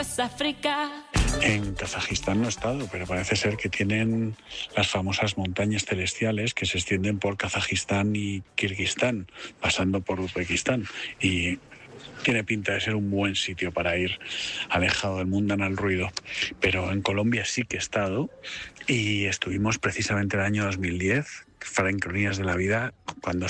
África. En Kazajistán no he estado, pero parece ser que tienen las famosas montañas celestiales que se extienden por Kazajistán y Kirguistán, pasando por Uzbekistán. Y tiene pinta de ser un buen sitio para ir, alejado del mundanal ruido. Pero en Colombia sí que he estado y estuvimos precisamente el año 2010, Franconías de la Vida, cuando